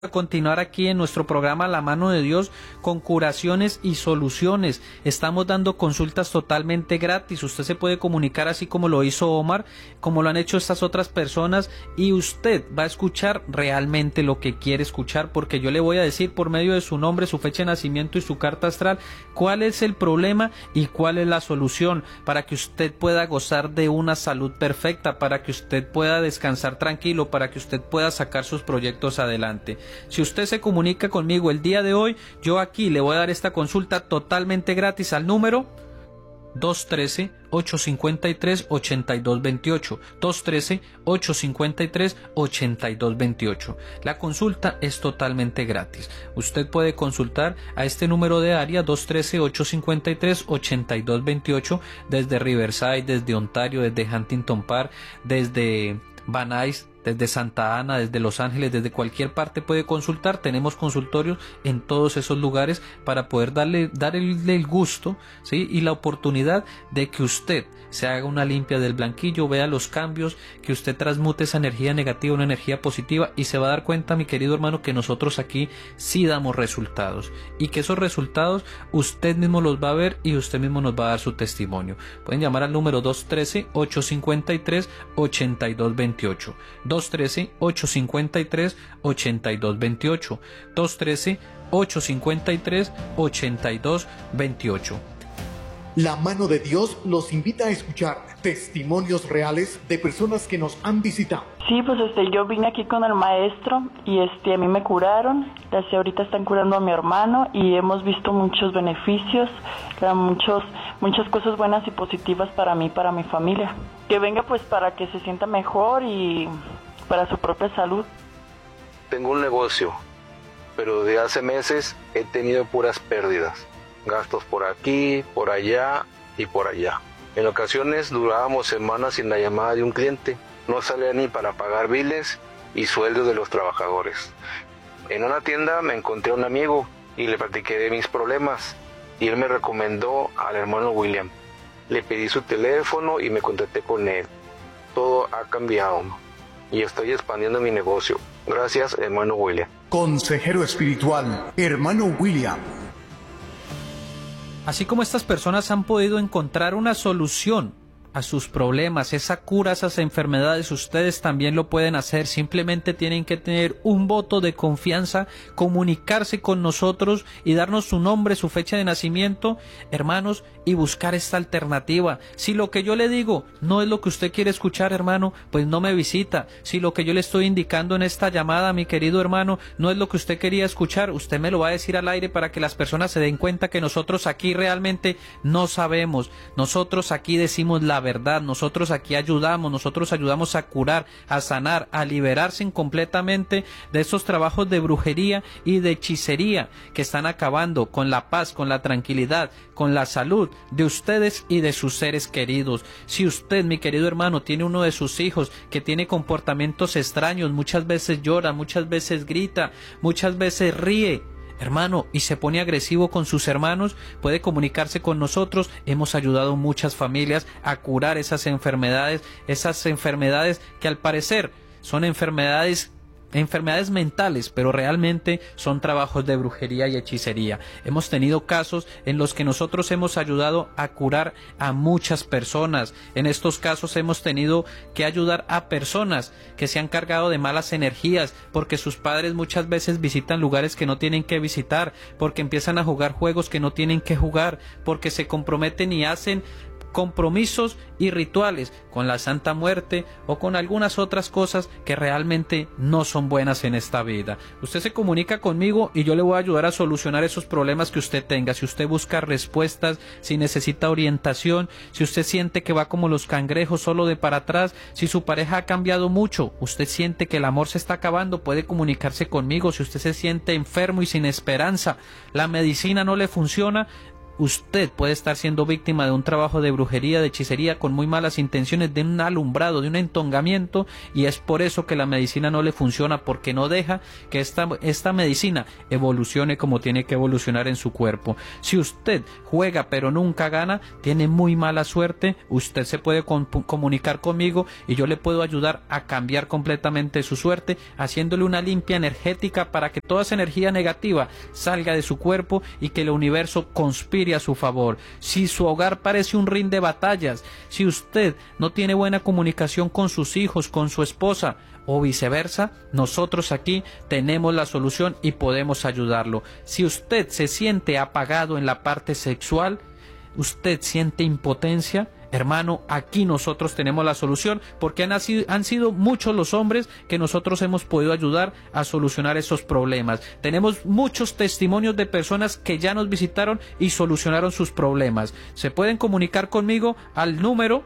a continuar aquí en nuestro programa La Mano de Dios con curaciones y soluciones. Estamos dando consultas totalmente gratis. Usted se puede comunicar así como lo hizo Omar, como lo han hecho estas otras personas, y usted va a escuchar realmente lo que quiere escuchar, porque yo le voy a decir por medio de su nombre, su fecha de nacimiento y su carta astral cuál es el problema y cuál es la solución, para que usted pueda gozar de una salud perfecta, para que usted pueda descansar tranquilo, para que usted pueda sacar sus proyectos adelante. Si usted se comunica conmigo el día de hoy, yo aquí le voy a dar esta consulta totalmente gratis al número 213-853-8228, 213-853-8228. La consulta es totalmente gratis. Usted puede consultar a este número de área 213-853-8228 desde Riverside, desde Ontario, desde Huntington Park, desde Van Nuys, desde Santa Ana, desde Los Ángeles, desde cualquier parte puede consultar. Tenemos consultorios en todos esos lugares para poder darle el gusto, ¿sí?, y la oportunidad de que usted se haga una limpia del blanquillo, vea los cambios, que usted transmute esa energía negativa a una energía positiva, y se va a dar cuenta, mi querido hermano, que nosotros aquí sí damos resultados, y que esos resultados usted mismo los va a ver y usted mismo nos va a dar su testimonio. Pueden llamar al número 213-853-8228, 213-853-8228, 213-853-8228. La Mano de Dios los invita a escuchar testimonios reales de personas que nos han visitado. Sí, pues yo vine aquí con el maestro y a mí me curaron. Ahorita están curando a mi hermano y hemos visto muchos beneficios, muchas cosas buenas y positivas para mí, para mi familia. Que venga pues para que se sienta mejor y para su propia salud. Tengo un negocio, pero de hace meses he tenido puras pérdidas. Gastos por aquí, por allá y por allá. En ocasiones durábamos semanas sin la llamada de un cliente. No salía ni para pagar biles y sueldos de los trabajadores. En una tienda me encontré a un amigo y le platiqué de mis problemas, y él me recomendó al hermano William. Le pedí su teléfono y me contacté con él. Todo ha cambiado y estoy expandiendo mi negocio. Gracias, hermano William. Consejero espiritual, hermano William. Así como estas personas han podido encontrar una solución a sus problemas, esa cura a esas enfermedades, ustedes también lo pueden hacer. Simplemente tienen que tener un voto de confianza, comunicarse con nosotros y darnos su nombre, su fecha de nacimiento, hermanos, y buscar esta alternativa. Si lo que yo le digo no es lo que usted quiere escuchar, hermano, pues no me visita. Si lo que yo le estoy indicando en esta llamada, mi querido hermano, no es lo que usted quería escuchar, usted me lo va a decir al aire para que las personas se den cuenta que nosotros aquí realmente no sabemos. Nosotros aquí decimos la verdad, nosotros aquí ayudamos a curar, a sanar, a liberarse completamente de esos trabajos de brujería y de hechicería que están acabando con la paz, con la tranquilidad, con la salud de ustedes y de sus seres queridos. Si usted, mi querido hermano, tiene uno de sus hijos que tiene comportamientos extraños, muchas veces llora, muchas veces grita, muchas veces ríe, hermano, y se pone agresivo con sus hermanos, puede comunicarse con nosotros. Hemos ayudado a muchas familias a curar esas enfermedades que al parecer son enfermedades mentales, pero realmente son trabajos de brujería y hechicería. Hemos tenido casos en los que nosotros hemos ayudado a curar a muchas personas. En estos casos hemos tenido que ayudar a personas que se han cargado de malas energías, porque sus padres muchas veces visitan lugares que no tienen que visitar, porque empiezan a jugar juegos que no tienen que jugar, porque se comprometen y hacen compromisos y rituales con la Santa Muerte o con algunas otras cosas que realmente no son buenas en esta vida. Usted se comunica conmigo y yo le voy a ayudar a solucionar esos problemas que usted tenga. Si usted busca respuestas, si necesita orientación, si usted siente que va como los cangrejos solo de para atrás, si su pareja ha cambiado mucho, usted siente que el amor se está acabando, puede comunicarse conmigo. Si usted se siente enfermo y sin esperanza, la medicina no le funciona, Usted puede estar siendo víctima de un trabajo de brujería, de hechicería, con muy malas intenciones, de un alumbrado, de un entongamiento, y es por eso que la medicina no le funciona, porque no deja que esta medicina evolucione como tiene que evolucionar en su cuerpo. Si usted juega pero nunca gana, tiene muy mala suerte. Usted se puede comunicar conmigo y yo le puedo ayudar a cambiar completamente su suerte, haciéndole una limpia energética para que toda esa energía negativa salga de su cuerpo y que el universo conspire a su favor. Si su hogar parece un ring de batallas, si usted no tiene buena comunicación con sus hijos, con su esposa o viceversa, nosotros aquí tenemos la solución y podemos ayudarlo. Si usted se siente apagado en la parte sexual, usted siente impotencia, hermano, aquí nosotros tenemos la solución, porque han sido muchos los hombres que nosotros hemos podido ayudar a solucionar esos problemas. Tenemos muchos testimonios de personas que ya nos visitaron y solucionaron sus problemas. Se pueden comunicar conmigo al número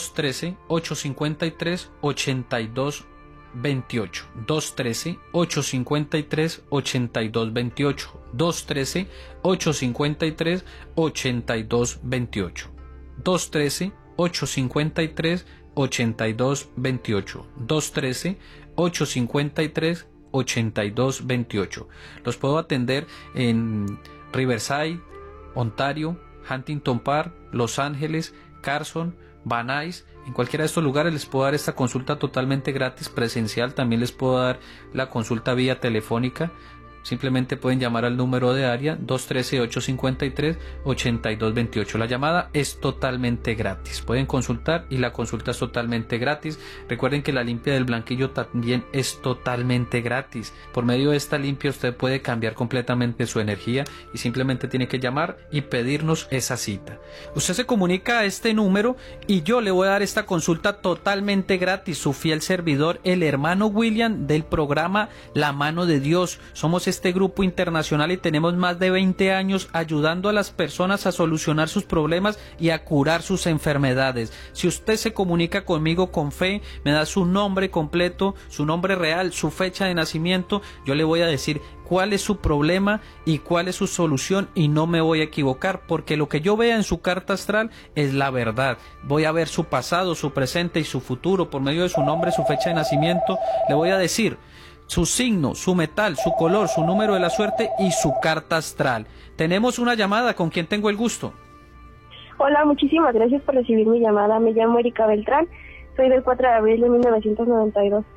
213-853-8228. 213-853-8228. 213-853-8228. 213-853-8228. 213-853-8228. Los puedo atender en Riverside, Ontario, Huntington Park, Los Ángeles, Carson, Van Nuys. En cualquiera de estos lugares les puedo dar esta consulta totalmente gratis, presencial. También les puedo dar la consulta vía telefónica. Simplemente pueden llamar al número de área 213-853-8228. La llamada es totalmente gratis. Pueden consultar y la consulta es totalmente gratis. Recuerden que la limpia del blanquillo también es totalmente gratis. Por medio de esta limpia usted puede cambiar completamente su energía y simplemente tiene que llamar y pedirnos esa cita. Usted se comunica a este número y yo le voy a dar esta consulta totalmente gratis. Su fiel servidor, el hermano William, del programa La Mano de Dios. Somos este grupo internacional y tenemos más de 20 años ayudando a las personas a solucionar sus problemas y a curar sus enfermedades. Si usted se comunica conmigo con fe, me da su nombre completo, su nombre real, su fecha de nacimiento, yo le voy a decir cuál es su problema y cuál es su solución, y no me voy a equivocar, porque lo que yo vea en su carta astral es la verdad. Voy a ver su pasado, su presente y su futuro. Por medio de su nombre, su fecha de nacimiento, le voy a decir su signo, su metal, su color, su número de la suerte y su carta astral. Tenemos una llamada. ¿Con quién tengo el gusto? Hola, muchísimas gracias por recibir mi llamada. Me llamo Erika Beltrán, soy del 4 de abril de 1992.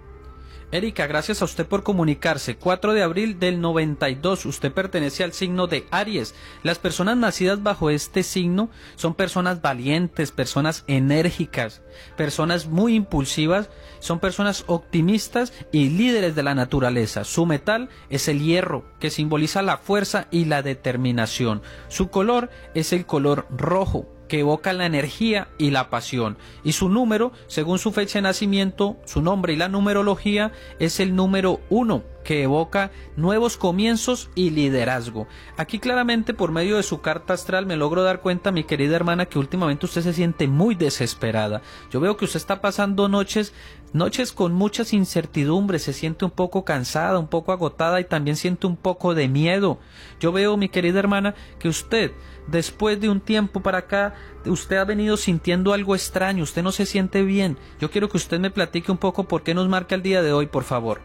Erika, gracias a usted por comunicarse. 4 de abril del 92, usted pertenece al signo de Aries. Las personas nacidas bajo este signo son personas valientes, personas enérgicas, personas muy impulsivas, son personas optimistas y líderes de la naturaleza. Su metal es el hierro, que simboliza la fuerza y la determinación. Su color es el color rojo, que evoca la energía y la pasión, y su número, según su fecha de nacimiento, su nombre y la numerología, es el número 1, que evoca nuevos comienzos y liderazgo. Aquí claramente, por medio de su carta astral, me logro dar cuenta, mi querida hermana, que últimamente usted se siente muy desesperada. Yo veo que usted está pasando noches con muchas incertidumbres, se siente un poco cansada, un poco agotada y también siente un poco de miedo. Yo veo, mi querida hermana, que usted, después de un tiempo para acá, usted ha venido sintiendo algo extraño, usted no se siente bien. Yo quiero que usted me platique un poco por qué nos marca el día de hoy, por favor.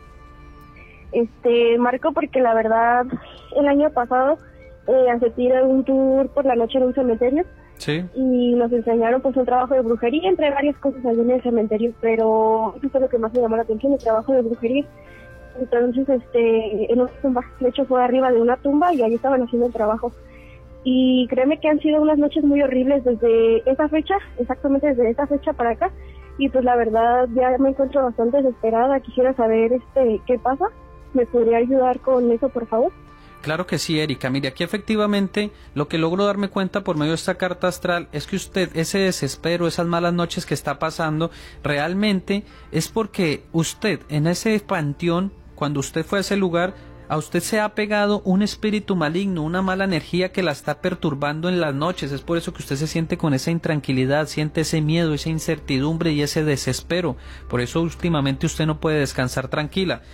Marco porque la verdad, el año pasado asistí a un tour por la noche en un cementerio. Sí. Y nos enseñaron pues un trabajo de brujería, entre varias cosas allí en el cementerio, pero eso fue lo que más me llamó la atención, el trabajo de brujería. Entonces, en una tumba, de hecho fue arriba de una tumba y ahí estaban haciendo el trabajo. Y créeme que han sido unas noches muy horribles desde esa fecha, exactamente desde esa fecha para acá. Y pues la verdad ya me encuentro bastante desesperada, quisiera saber qué pasa. ¿Me podría ayudar con eso, por favor? Claro que sí, Erika. Mire, aquí efectivamente lo que logro darme cuenta por medio de esta carta astral es que usted, ese desespero, esas malas noches que está pasando, realmente es porque usted, en ese panteón, cuando usted fue a ese lugar, a usted se ha pegado un espíritu maligno, una mala energía que la está perturbando en las noches. Es por eso que usted se siente con esa intranquilidad, siente ese miedo, esa incertidumbre y ese desespero. Por eso últimamente usted no puede descansar tranquila.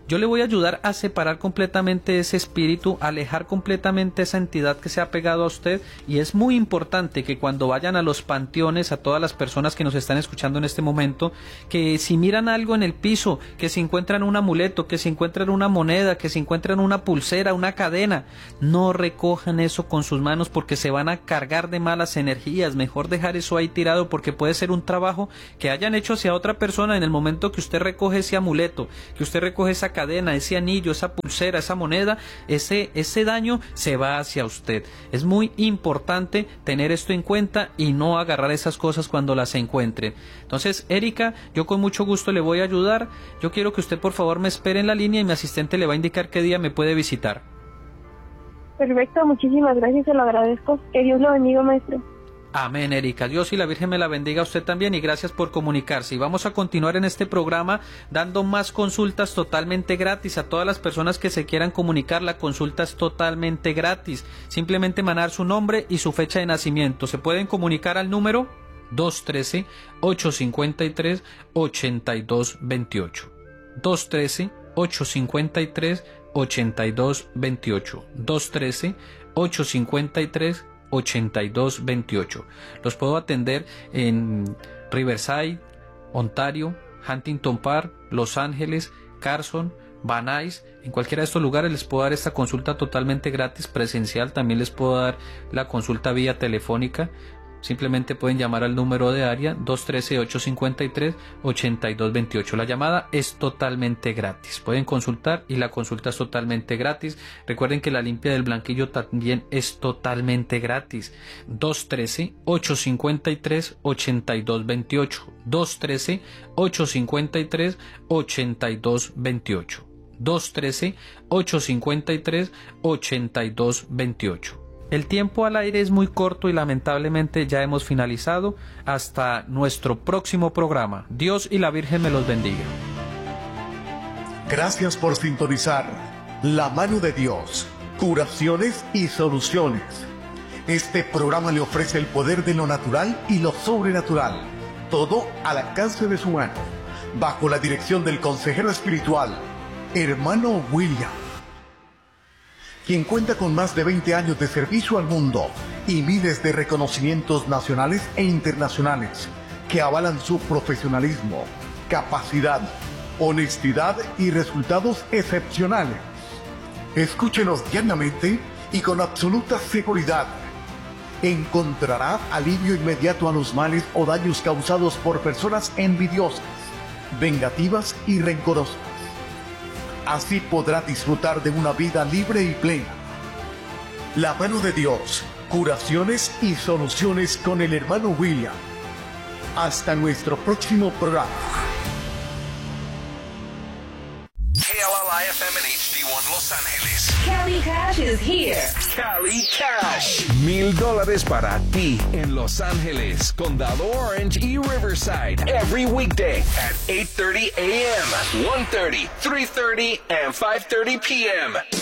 yo le voy a ayudar a separar completamente ese espíritu, a alejar completamente esa entidad que se ha pegado a usted. Y es muy importante que cuando vayan a los panteones, a todas las personas que nos están escuchando en este momento, que si miran algo en el piso, que si encuentran un amuleto, que si encuentran una moneda, que si encuentran una pulsera, una cadena, no recojan eso con sus manos porque se van a cargar de malas energías. Mejor dejar eso ahí tirado, porque puede ser un trabajo que hayan hecho hacia otra persona. En el momento que usted recoge ese amuleto, que usted recoge esa cadena, ese anillo, esa pulsera, esa moneda, ese daño se va hacia usted. Es muy importante tener esto en cuenta y no agarrar esas cosas cuando las encuentre. Entonces, Erika, yo con mucho gusto le voy a ayudar. Yo quiero que usted por favor me espere en la línea y mi asistente le va a indicar qué día me puede visitar. Perfecto, muchísimas gracias, se lo agradezco. Que Dios lo bendiga, maestro. Amén, Erika. Dios y la Virgen me la bendiga a usted también, y gracias por comunicarse. Y vamos a continuar en este programa dando más consultas totalmente gratis a todas las personas que se quieran comunicar. La consulta es totalmente gratis. Simplemente mandar su nombre y su fecha de nacimiento. Se pueden comunicar al número 213-853-8228. 213-853-8228. 213-853-8228. Los puedo atender en Riverside, Ontario, Huntington Park, Los Ángeles, Carson, Van Nuys. En cualquiera de estos lugares les puedo dar esta consulta totalmente gratis presencial. También les puedo dar la consulta vía telefónica. Simplemente pueden llamar al número de área 213-853-8228. La llamada es totalmente gratis. Pueden consultar y la consulta es totalmente gratis. Recuerden que la limpia del blanquillo también es totalmente gratis. 213-853-8228. 213-853-8228. 213-853-8228. El tiempo al aire es muy corto y lamentablemente ya hemos finalizado. Hasta nuestro próximo programa. Dios y la Virgen me los bendiga. Gracias por sintonizar La Mano de Dios, curaciones y soluciones. Este programa le ofrece el poder de lo natural y lo sobrenatural, todo al alcance de su mano, bajo la dirección del consejero espiritual, Hermano William, quien cuenta con más de 20 años de servicio al mundo y miles de reconocimientos nacionales e internacionales que avalan su profesionalismo, capacidad, honestidad y resultados excepcionales. Escúchenos diariamente y con absoluta seguridad. Encontrará alivio inmediato a los males o daños causados por personas envidiosas, vengativas y rencorosas. Así podrá disfrutar de una vida libre y plena. La Mano de Dios, curaciones y soluciones con el Hermano William. Hasta nuestro próximo programa. KLLI-FM and HD1 Los Ángeles. Cali Cash is here. Cali Cash. $1,000 para ti en Los Ángeles, Condado Orange y Riverside. Every weekday at 8:30 a.m., 1:30, 3:30, and 5:30 p.m.